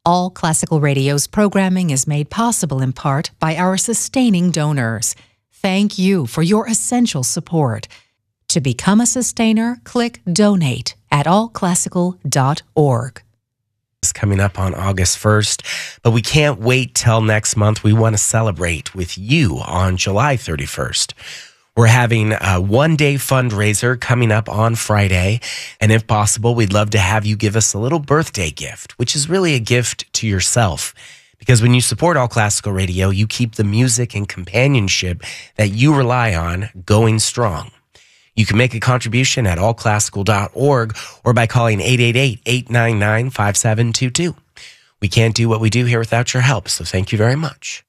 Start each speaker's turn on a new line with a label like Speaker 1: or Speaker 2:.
Speaker 1: All Classical Radio's programming is made possible in part by our sustaining donors. Thank you for your essential support. To become a sustainer, click Donate at allclassical.org.
Speaker 2: Is coming up on August 1st, but we can't wait till next month. We want to celebrate with you on July 31st. We're having a one-day fundraiser coming up on Friday, and if possible, we'd love to have you give us a little birthday gift, which is really a gift to yourself. Because when you support All Classical Radio, you keep the music and companionship that you rely on going strong. You can make a contribution at allclassical.org or by calling 888-899-5722. We can't do what we do here without your help, so thank you very much.